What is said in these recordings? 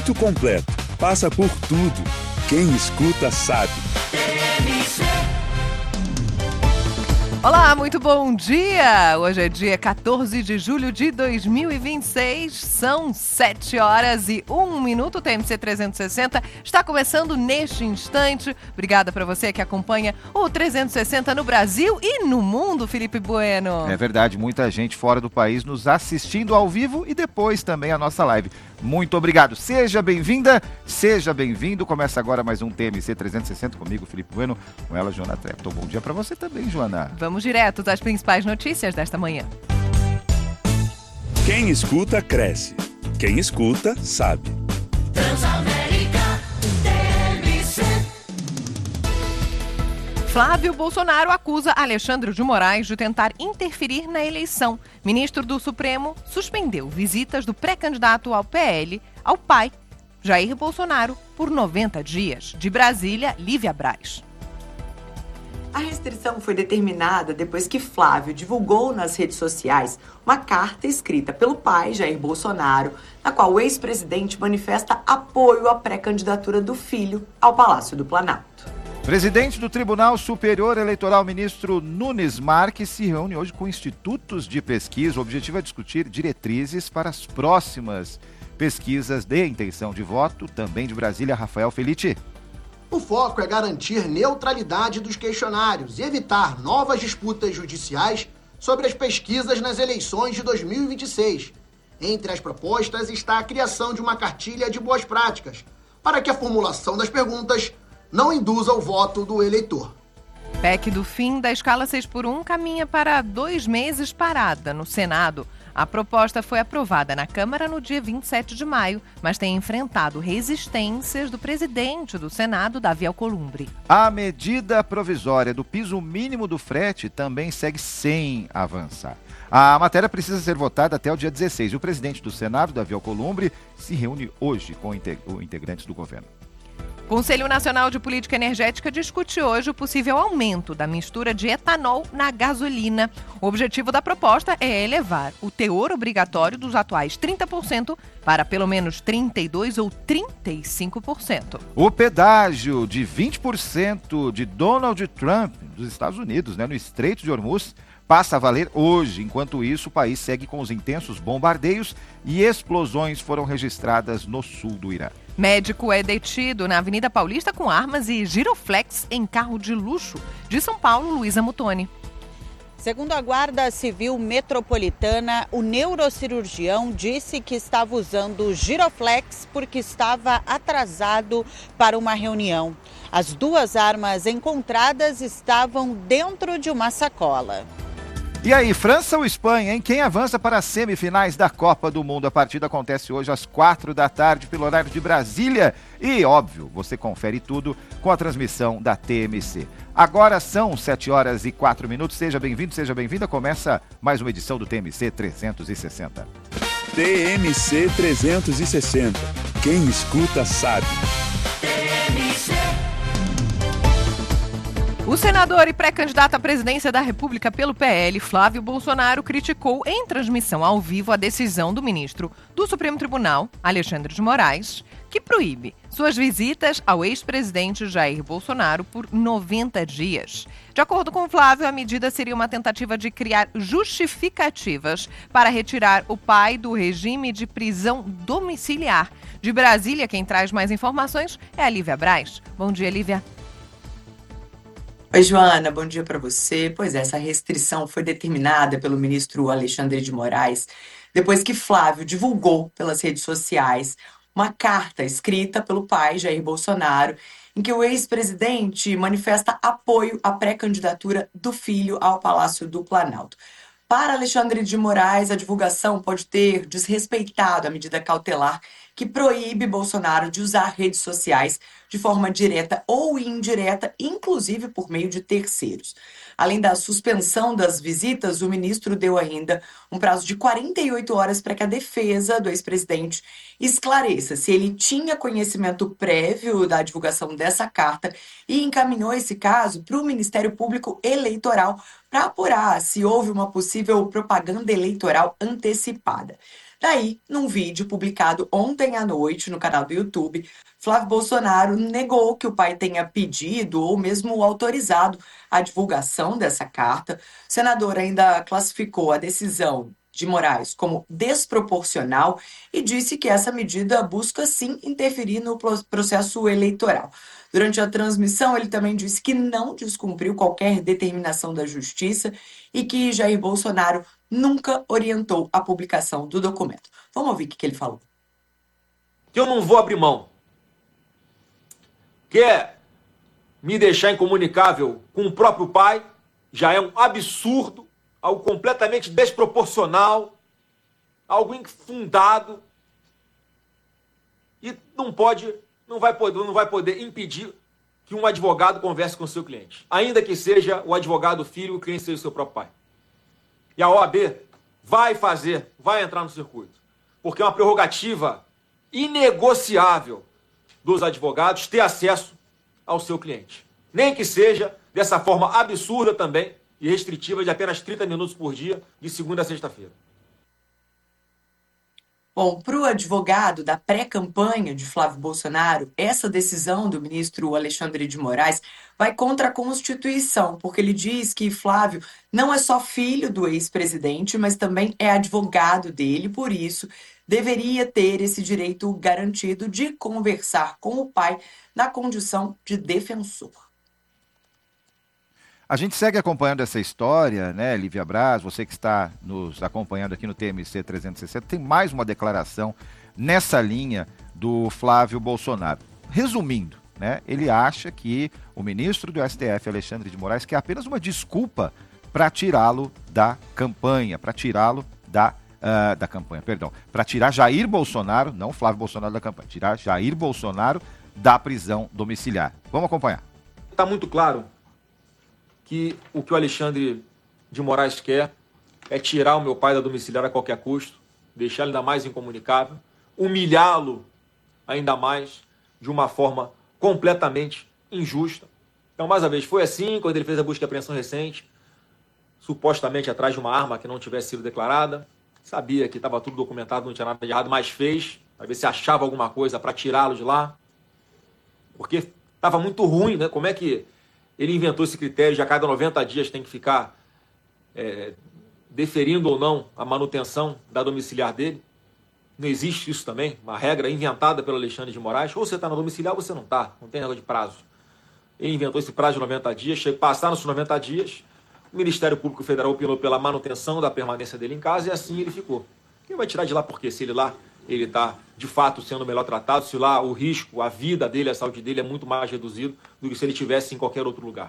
muito completo, passa por tudo. Quem escuta sabe. Olá, muito bom dia! Hoje é dia 14 de julho de 2026, são 7 horas e 1 minuto. O TMC 360 está começando neste instante. Obrigada para você que acompanha o 360 no Brasil e no mundo, Felipe Bueno. É verdade, muita gente fora do país nos assistindo ao vivo e depois também a nossa live. Muito obrigado. Seja bem-vinda, seja bem-vindo. Começa agora mais um TMC 360 comigo, Felipe Bueno, com ela, Joana Trepton. Bom dia para você também, Joana. Vamos direto às principais notícias desta manhã. Quem escuta, cresce. Quem escuta, sabe. Flávio Bolsonaro acusa Alexandre de Moraes de tentar interferir na eleição. Ministro do Supremo suspendeu visitas do pré-candidato ao PL ao pai, Jair Bolsonaro, por 90 dias. De Brasília, Lívia Braz. A restrição foi determinada depois que Flávio divulgou nas redes sociais uma carta escrita pelo pai, Jair Bolsonaro, na qual o ex-presidente manifesta apoio à pré-candidatura do filho ao Palácio do Planalto. Presidente do Tribunal Superior Eleitoral, ministro Nunes Marques, se reúne hoje com institutos de pesquisa. O objetivo é discutir diretrizes para as próximas pesquisas de intenção de voto. Também de Brasília, Rafael Felitti. O foco é garantir neutralidade dos questionários e evitar novas disputas judiciais sobre as pesquisas nas eleições de 2026. Entre as propostas está a criação de uma cartilha de boas práticas, para que a formulação das perguntas não induza o voto do eleitor. PEC do fim da escala 6x1 caminha para 2 meses parada no Senado. A proposta foi aprovada na Câmara no dia 27 de maio, mas tem enfrentado resistências do presidente do Senado, Davi Alcolumbre. A medida provisória do piso mínimo do frete também segue sem avançar. A matéria precisa ser votada até o dia 16. E o presidente do Senado, Davi Alcolumbre, se reúne hoje com integrantes do governo. O Conselho Nacional de Política Energética discute hoje o possível aumento da mistura de etanol na gasolina. O objetivo da proposta é elevar o teor obrigatório dos atuais 30% para pelo menos 32% ou 35%. O pedágio de 20% de Donald Trump dos Estados Unidos, no Estreito de Hormuz, passa a valer hoje. Enquanto isso, o país segue com os intensos bombardeios e explosões foram registradas no sul do Irã. Médico é detido na Avenida Paulista com armas e giroflex em carro de luxo. De São Paulo, Luísa Mutoni. Segundo a Guarda Civil Metropolitana, o neurocirurgião disse que estava usando giroflex porque estava atrasado para uma reunião. As 2 armas encontradas estavam dentro de uma sacola. E aí, França ou Espanha, hein? Quem avança para as semifinais da Copa do Mundo? A partida acontece hoje às 4 da tarde pelo horário de Brasília. E, óbvio, você confere tudo com a transmissão da TMC. Agora são 7 horas e 4 minutos. Seja bem-vindo, seja bem-vinda. Começa mais uma edição do TMC 360. TMC 360. Quem escuta sabe. O senador e pré-candidato à presidência da República pelo PL, Flávio Bolsonaro, criticou em transmissão ao vivo a decisão do ministro do Supremo Tribunal, Alexandre de Moraes, que proíbe suas visitas ao ex-presidente Jair Bolsonaro por 90 dias. De acordo com Flávio, a medida seria uma tentativa de criar justificativas para retirar o pai do regime de prisão domiciliar. De Brasília, quem traz mais informações é a Lívia Braz. Bom dia, Lívia. Oi, Joana, bom dia para você. Pois é, essa restrição foi determinada pelo ministro Alexandre de Moraes depois que Flávio divulgou pelas redes sociais uma carta escrita pelo pai, Jair Bolsonaro, em que o ex-presidente manifesta apoio à pré-candidatura do filho ao Palácio do Planalto. Para Alexandre de Moraes, a divulgação pode ter desrespeitado a medida cautelar que proíbe Bolsonaro de usar redes sociais de forma direta ou indireta, inclusive por meio de terceiros. Além da suspensão das visitas, o ministro deu ainda um prazo de 48 horas para que a defesa do ex-presidente esclareça se ele tinha conhecimento prévio da divulgação dessa carta e encaminhou esse caso para o Ministério Público Eleitoral para apurar se houve uma possível propaganda eleitoral antecipada. Daí, num vídeo publicado ontem à noite no canal do YouTube, Flávio Bolsonaro negou que o pai tenha pedido ou mesmo autorizado a divulgação dessa carta. O senador ainda classificou a decisão de Moraes como desproporcional e disse que essa medida busca sim interferir no processo eleitoral. Durante a transmissão, ele também disse que não descumpriu qualquer determinação da Justiça e que Jair Bolsonaro nunca orientou a publicação do documento. Vamos ouvir o que ele falou. Eu não vou abrir mão. Quer me deixar incomunicável com o próprio pai? Já é um absurdo, algo completamente desproporcional, algo infundado. E não vai poder impedir que um advogado converse com o seu cliente. Ainda que seja o advogado filho, o cliente seja o seu próprio pai. E a OAB vai entrar no circuito. Porque é uma prerrogativa inegociável dos advogados ter acesso ao seu cliente. Nem que seja dessa forma absurda também e restritiva de apenas 30 minutos por dia, de segunda a sexta-feira. Bom, para o advogado da pré-campanha de Flávio Bolsonaro, essa decisão do ministro Alexandre de Moraes vai contra a Constituição, porque ele diz que Flávio não é só filho do ex-presidente, mas também é advogado dele, por isso deveria ter esse direito garantido de conversar com o pai na condição de defensor. A gente segue acompanhando essa história, né, Lívia Braz, você que está nos acompanhando aqui no TMC 360, tem mais uma declaração nessa linha do Flávio Bolsonaro. Resumindo, né, ele acha que o ministro do STF, Alexandre de Moraes, quer apenas uma desculpa para tirá-lo da campanha, para tirar Jair Bolsonaro, não Flávio Bolsonaro da campanha, tirar Jair Bolsonaro da prisão domiciliar. Vamos acompanhar. Está muito claro que o Alexandre de Moraes quer é tirar o meu pai da domiciliar a qualquer custo, deixar ele ainda mais incomunicável, humilhá-lo ainda mais de uma forma completamente injusta. Então, mais uma vez, foi assim quando ele fez a busca e apreensão recente, supostamente atrás de uma arma que não tivesse sido declarada. Sabia que estava tudo documentado, não tinha nada de errado, mas fez, para ver se achava alguma coisa para tirá-lo de lá. Porque estava muito ruim, né? Como é que ele inventou esse critério de a cada 90 dias tem que ficar deferindo ou não a manutenção da domiciliar dele? Não existe isso também, uma regra inventada pelo Alexandre de Moraes. Ou você está na domiciliar ou você não está, não tem regra de prazo. Ele inventou esse prazo de 90 dias, passaram os 90 dias, o Ministério Público Federal opinou pela manutenção da permanência dele em casa e assim ele ficou. Quem vai tirar de lá por quê? Se ele lá ele está, de fato, sendo melhor tratado, se lá o risco, a vida dele, a saúde dele é muito mais reduzido do que se ele estivesse em qualquer outro lugar.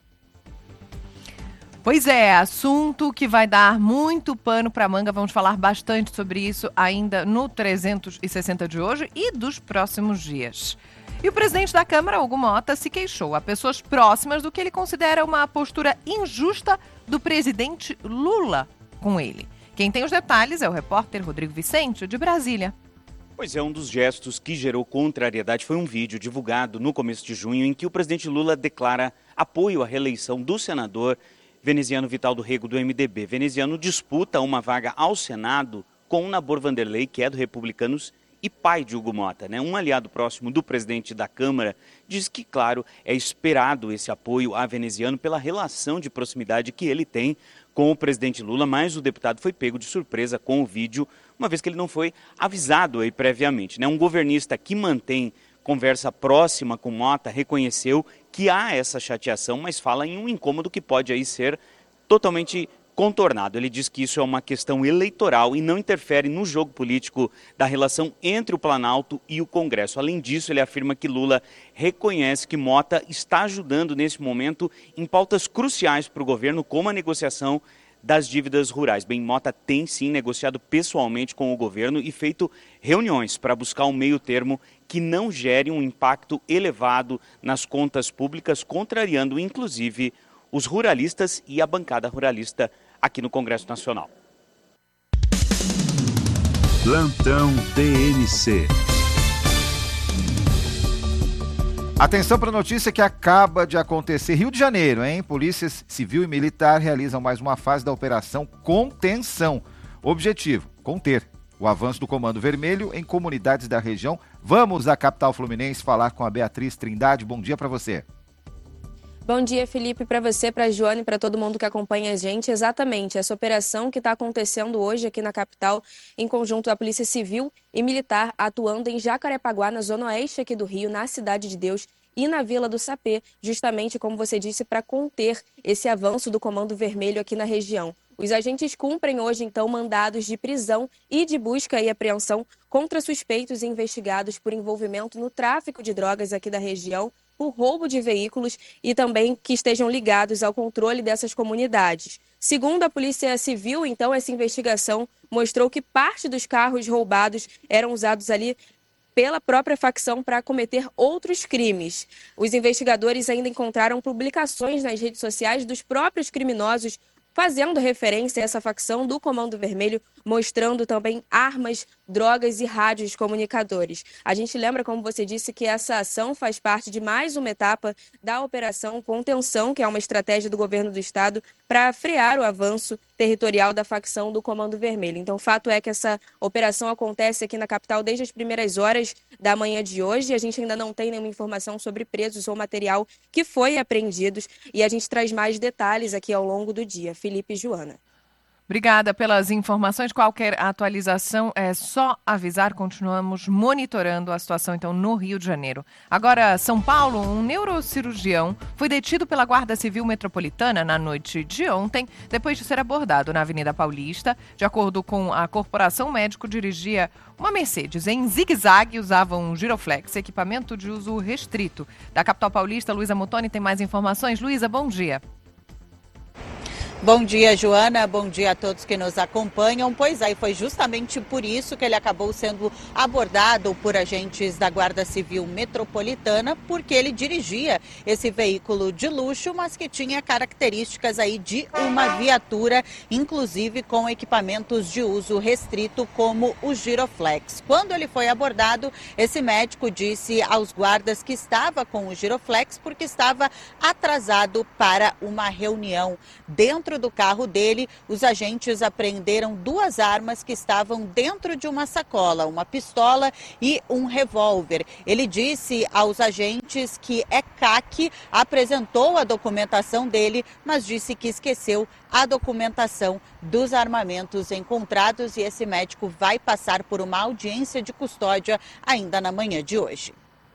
Pois é, assunto que vai dar muito pano para manga. Vamos falar bastante sobre isso ainda no 360 de hoje e dos próximos dias. E o presidente da Câmara, Hugo Mota, se queixou a pessoas próximas do que ele considera uma postura injusta do presidente Lula com ele. Quem tem os detalhes é o repórter Rodrigo Vicente, de Brasília. Pois é, um dos gestos que gerou contrariedade foi um vídeo divulgado no começo de junho em que o presidente Lula declara apoio à reeleição do senador Veneziano Vital do Rego, do MDB. Veneziano disputa uma vaga ao Senado com Nabor Vanderlei, que é do Republicanos e pai de Hugo Mota, né? Um aliado próximo do presidente da Câmara diz que, claro, é esperado esse apoio a Veneziano pela relação de proximidade que ele tem com o presidente Lula, mas o deputado foi pego de surpresa com o vídeo, uma vez que ele não foi avisado aí previamente, né? Um governista que mantém conversa próxima com Mota reconheceu que há essa chateação, mas fala em um incômodo que pode aí ser totalmente contornado. Ele diz que isso é uma questão eleitoral e não interfere no jogo político da relação entre o Planalto e o Congresso. Além disso, ele afirma que Lula reconhece que Mota está ajudando nesse momento em pautas cruciais para o governo, como a negociação das dívidas rurais. Bem, Mota tem sim negociado pessoalmente com o governo e feito reuniões para buscar um meio termo que não gere um impacto elevado nas contas públicas, contrariando inclusive os ruralistas e a bancada ruralista aqui no Congresso Nacional. Plantão TMC. Atenção para a notícia que acaba de acontecer. Rio de Janeiro, hein? Polícia Civil e Militar realizam mais uma fase da Operação Contenção. Objetivo, conter o avanço do Comando Vermelho em comunidades da região. Vamos à capital fluminense falar com a Beatriz Trindade. Bom dia para você. Bom dia, Felipe, para você, para a Joana e para todo mundo que acompanha a gente. Exatamente, essa operação que está acontecendo hoje aqui na capital, em conjunto da Polícia Civil e Militar, atuando em Jacarepaguá, na zona oeste aqui do Rio, na Cidade de Deus e na Vila do Sapê, justamente, como você disse, para conter esse avanço do Comando Vermelho aqui na região. Os agentes cumprem hoje, então, mandados de prisão e de busca e apreensão contra suspeitos e investigados por envolvimento no tráfico de drogas aqui da região, por roubo de veículos e também que estejam ligados ao controle dessas comunidades. Segundo a Polícia Civil, então, essa investigação mostrou que parte dos carros roubados eram usados ali pela própria facção para cometer outros crimes. Os investigadores ainda encontraram publicações nas redes sociais dos próprios criminosos fazendo referência a essa facção do Comando Vermelho, mostrando também armas, drogas e rádios comunicadores. A gente lembra, como você disse, que essa ação faz parte de mais uma etapa da Operação Contenção, que é uma estratégia do governo do estado para frear o avanço territorial da facção do Comando Vermelho. Então, o fato é que essa operação acontece aqui na capital desde as primeiras horas da manhã de hoje. A gente ainda não tem nenhuma informação sobre presos ou material que foi apreendido e a gente traz mais detalhes aqui ao longo do dia. Felipe e Joana. Obrigada pelas informações. Qualquer atualização é só avisar. Continuamos monitorando a situação, então, no Rio de Janeiro. Agora, São Paulo, um neurocirurgião foi detido pela Guarda Civil Metropolitana na noite de ontem, depois de ser abordado na Avenida Paulista. De acordo com a corporação, o médico dirigia uma Mercedes em zigue-zague e usava um giroflex, equipamento de uso restrito. Da capital paulista, Luísa Motoni tem mais informações. Luísa, bom dia. Bom dia, Joana. Bom dia a todos que nos acompanham. Pois aí, foi justamente por isso que ele acabou sendo abordado por agentes da Guarda Civil Metropolitana, porque ele dirigia esse veículo de luxo, mas que tinha características aí de uma viatura, inclusive com equipamentos de uso restrito, como o giroflex. Quando ele foi abordado, esse médico disse aos guardas que estava com o giroflex porque estava atrasado para uma reunião. Dentro do carro dele, os agentes apreenderam 2 armas que estavam dentro de uma sacola, uma pistola e um revólver. Ele disse aos agentes que é CAC, apresentou a documentação dele, mas disse que esqueceu a documentação dos armamentos encontrados e esse médico vai passar por uma audiência de custódia ainda na manhã de hoje.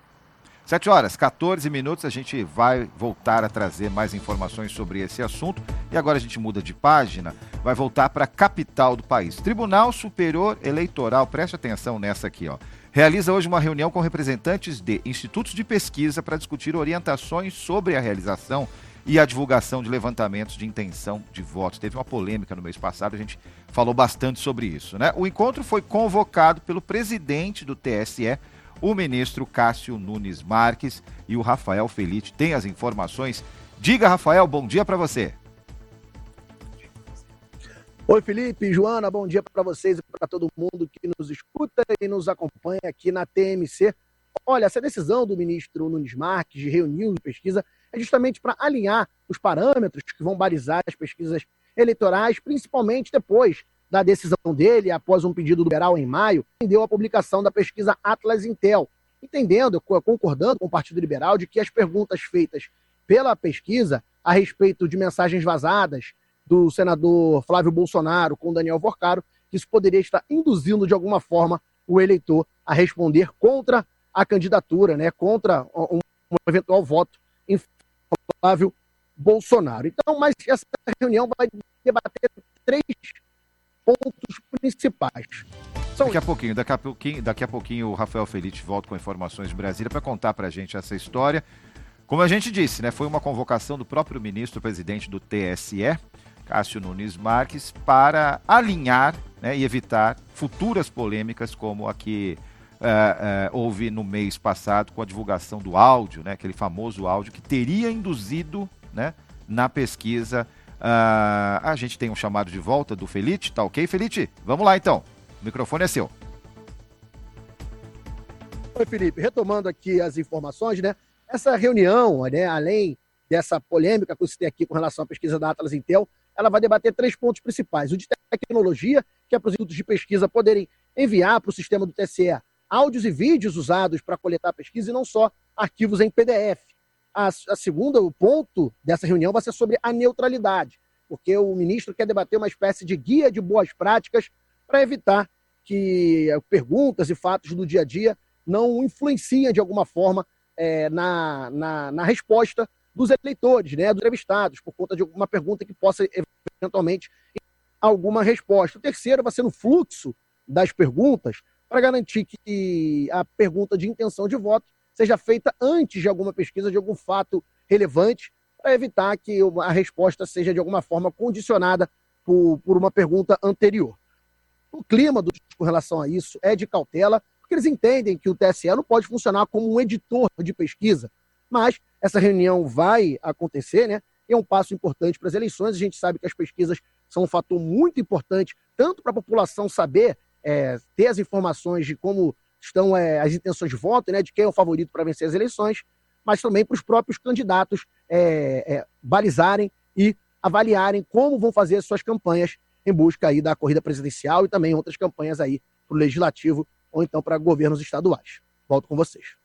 7h14, a gente vai voltar a trazer mais informações sobre esse assunto. E agora a gente muda de página, vai voltar para a capital do país. Tribunal Superior Eleitoral, preste atenção nessa aqui, ó. Realiza hoje uma reunião com representantes de institutos de pesquisa para discutir orientações sobre a realização e a divulgação de levantamentos de intenção de votos. Teve uma polêmica no mês passado, a gente falou bastante sobre isso, né? O encontro foi convocado pelo presidente do TSE, o ministro Cássio Nunes Marques, e o Rafael Felite tem as informações. Diga, Rafael, bom dia para você. Oi, Felipe, Joana, bom dia para vocês e para todo mundo que nos escuta e nos acompanha aqui na TMC. Olha, essa decisão do ministro Nunes Marques de reunir o pesquisa é justamente para alinhar os parâmetros que vão balizar as pesquisas eleitorais, principalmente depois da decisão dele, após um pedido do liberal em maio, entendeu a publicação da pesquisa Atlas Intel, concordando com o Partido Liberal de que as perguntas feitas pela pesquisa a respeito de mensagens vazadas do senador Flávio Bolsonaro com Daniel Vorcaro, que isso poderia estar induzindo de alguma forma o eleitor a responder contra a candidatura, né, contra um eventual voto em Flávio Bolsonaro. Então, mas essa reunião vai debater 3 pontos principais. Daqui a pouquinho o Rafael Felite volta com informações de Brasília para contar para a gente essa história. Como a gente disse, né, foi uma convocação do próprio ministro-presidente do TSE, Cássio Nunes Marques, para alinhar, né, e evitar futuras polêmicas como a que houve no mês passado com a divulgação do áudio, né, aquele famoso áudio que teria induzido, né, na pesquisa. A gente tem um chamado de volta do Felite, tá ok, Felite? Vamos lá então, o microfone é seu. Oi, Felipe, retomando aqui as informações, né? Essa reunião, né, além dessa polêmica que você tem aqui com relação à pesquisa da Atlas Intel, ela vai debater 3 pontos principais. O de tecnologia, que é para os institutos de pesquisa poderem enviar para o sistema do TSE áudios e vídeos usados para coletar a pesquisa e não só arquivos em PDF. O ponto dessa reunião vai ser sobre a neutralidade, porque o ministro quer debater uma espécie de guia de boas práticas para evitar que perguntas e fatos do dia a dia não influenciem de alguma forma na resposta dos eleitores, né, dos entrevistados, por conta de alguma pergunta que possa eventualmente alguma resposta. O terceiro vai ser no fluxo das perguntas, para garantir que a pergunta de intenção de voto seja feita antes de alguma pesquisa, de algum fato relevante, para evitar que a resposta seja de alguma forma condicionada por uma pergunta anterior. O clima com relação a isso é de cautela, porque eles entendem que o TSE não pode funcionar como um editor de pesquisa, mas essa reunião vai acontecer, né? E é um passo importante para as eleições. A gente sabe que as pesquisas são um fator muito importante, tanto para a população saber ter as informações de como estão as intenções de voto, né, de quem é o favorito para vencer as eleições, mas também para os próprios candidatos balizarem e avaliarem como vão fazer as suas campanhas em busca aí da corrida presidencial e também outras campanhas aí para o legislativo ou então para governos estaduais. Volto com vocês.